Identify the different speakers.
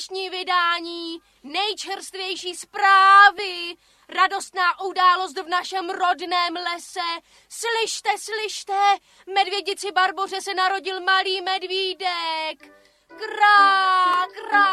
Speaker 1: zvláštní vydání, nejčerstvější zprávy, radostná událost v našem rodném lese. Slyšte, slyšte, medvědici Barboře se narodil malý medvídek. Krá, krá.